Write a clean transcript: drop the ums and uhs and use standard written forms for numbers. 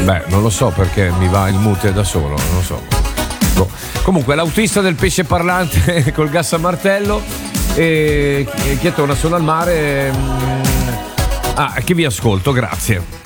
Beh, non lo so perché mi va il mute da solo, non lo so. Boh. Comunque, l'autista del pesce parlante col gas a martello e che torna solo al mare. Che vi ascolto, grazie.